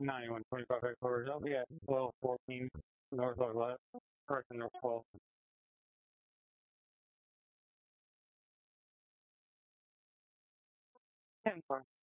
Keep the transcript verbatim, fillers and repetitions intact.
ninety-one twenty-five headquarters. I'll be at twelve fourteen North or left. Correction, North twelve. ten,